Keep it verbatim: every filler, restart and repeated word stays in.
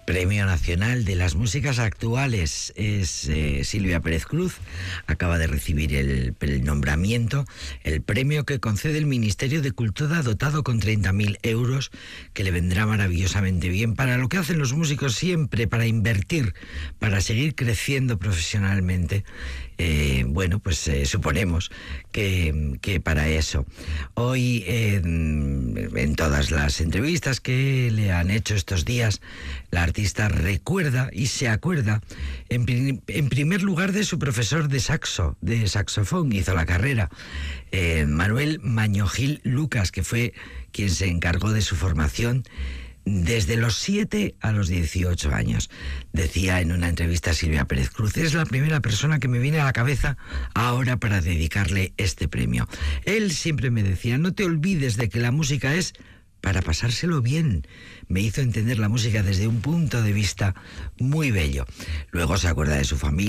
Premio Nacional de las Músicas Actuales es eh, Silvia Pérez Cruz. Acaba de recibir el, el nombramiento, el premio que concede el Ministerio de Cultura, dotado con treinta mil euros, que le vendrá maravillosamente bien para lo que hacen los músicos siempre, para invertir, para seguir creciendo profesionalmente. Eh, bueno, pues eh, suponemos que, que para eso. Hoy, eh, en todas las entrevistas que le han hecho estos días, la artista recuerda y se acuerda, en, prim- en primer lugar, de su profesor de saxo, de saxofón, hizo la carrera, eh, Manuel Maño-Gil Lucas, que fue quien se encargó de su formación desde los siete a los dieciocho años. Decía en una entrevista a Silvia Pérez Cruz: es la primera persona que me viene a la cabeza ahora para dedicarle este premio. Él siempre me decía: no te olvides de que la música es para pasárselo bien. Me hizo entender la música desde un punto de vista muy bello. Luego se acuerda de su familia.